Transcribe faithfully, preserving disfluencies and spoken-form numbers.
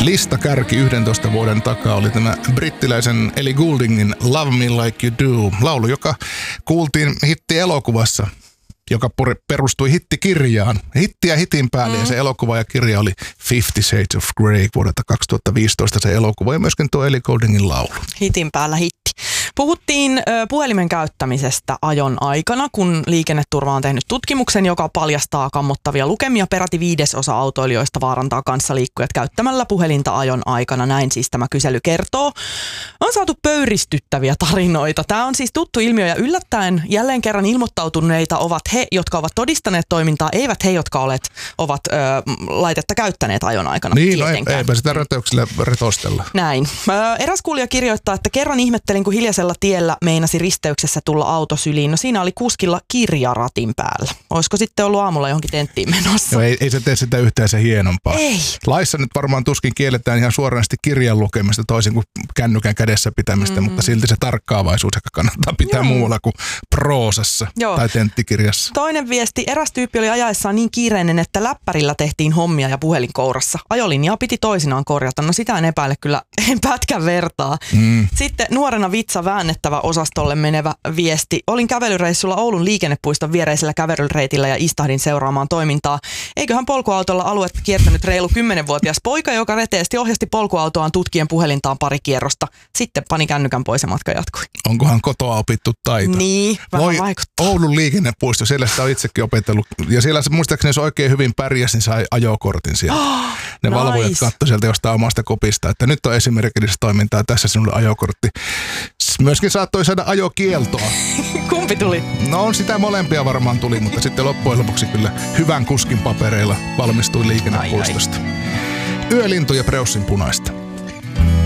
listakärki yhdentoista vuoden takaa oli tämä brittiläisen Ellie Gouldingin Love Me Like You Do, laulu, joka kuultiin hittielokuvassa, joka perustui hittikirjaan. Hittiä hitin päälle, mm. ja se elokuva ja kirja oli Fifty Shades of Grey vuodelta kaksituhattaviisitoista se elokuva, ja myöskin tuo Ellie Gouldingin laulu. Hitin päällä hitti. Puhuttiin ö, puhelimen käyttämisestä ajon aikana, kun Liikenneturva on tehnyt tutkimuksen, joka paljastaa kammottavia lukemia. Peräti viidesosa autoilijoista vaarantaa kanssaliikkujat käyttämällä puhelinta ajon aikana. Näin siis tämä kysely kertoo. On saatu pöyristyttäviä tarinoita. Tämä on siis tuttu ilmiö, ja yllättäen jälleen kerran ilmoittautuneita ovat he, jotka ovat todistaneet toimintaa, eivät he, jotka olet, ovat ö, laitetta käyttäneet ajon aikana. Niin, no ei, eipä sitä rötöyksillä retostella. Näin. Ö, eräs kuulija kirjoittaa, että kerran ihmettelin, kun hiljaisella tiellä meinasi risteyksessä tulla auto syliin. No siinä oli kuskilla kirja ratin päällä. Olisiko sitten ollut aamulla johonkin tenttiin menossa? No ei, ei se tee sitä yhtään se hienompaa. Ei. Laissa nyt varmaan tuskin kielletään ihan suoranaisesti kirjan lukemista toisin kuin kännykän kädessä pitämistä, mm. mutta silti se tarkkaavaisuus ehkä kannattaa pitää Joo. muualla kuin proosassa Joo. tai tenttikirjassa. Toinen viesti. Eräs tyyppi oli ajaessaan niin kiireinen, että läppärillä tehtiin hommia ja puhelin kourassa. Ajolinjaa piti toisinaan korjata. No sitä en epäile kyllä en pätkän vertaa. Mm. Sitten nuorena vitsa väännettävä osastolle menevä viesti. Olin kävelyreissulla Oulun liikennepuiston viereisellä kävelyreitillä ja istahdin seuraamaan toimintaa. Eiköhän polkuautolla aluetta kiertänyt reilu kymmenvuotias poika, joka reteesti ohjasti polkuautoaan tutkien puhelintaan pari kierrosta. Sitten pani kännykän pois ja matka jatkui. Onkohan kotoa opittu taito? Niin, vähän Voi, vaikuttaa. Oulun liikennepuisto, siellä sitä on itsekin opetellut. Ja siellä muistaakseni se oikein hyvin pärjäsi, niin sai ajokortin siellä. Oh, ne nice. Valvojat katsoi sieltä jostain omasta kopista, että nyt on esimerkillistä toimintaa, tässä sinulle ajokortti. Myöskin saattoi saada ajokieltoa. Kumpi tuli? No on sitä molempia varmaan tuli, mutta sitten loppujen lopuksi kyllä hyvän kuskin papereilla valmistui liikennepuistosta. Yölintu ja Preussin punaista.